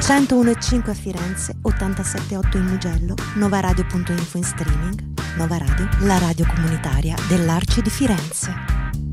101,5 a Firenze, 87,8 in Mugello, novaradio.info in streaming. Nova Radio, la radio comunitaria dell'Arci di Firenze.